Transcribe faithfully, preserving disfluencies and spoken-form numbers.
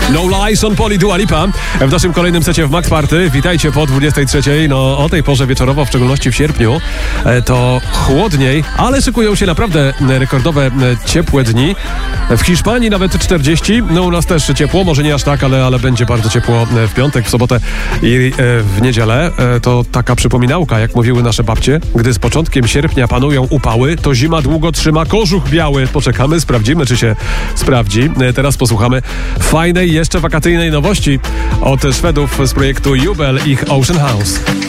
No Lies on Poli Dua Lipa w naszym kolejnym secie w Max Party. Witajcie po dwudziestej trzeciej. No o tej porze wieczorowo, w szczególności w sierpniu, to chłodniej, ale szykują się naprawdę rekordowe ciepłe dni. W Hiszpanii nawet czterdzieści. No u nas też ciepło, może nie aż tak, ale, ale będzie bardzo ciepło w piątek, w sobotę i w niedzielę. To taka przypominałka, jak mówiły nasze babcie. Gdy z początkiem sierpnia panują upały, to zima długo trzyma kożuch biały. Poczekamy, sprawdzimy, czy się sprawdzi. Teraz posłuchamy fajnej, jeszcze wakacyjnej nowości od Szwedów z projektu Jubel, ich Ocean House.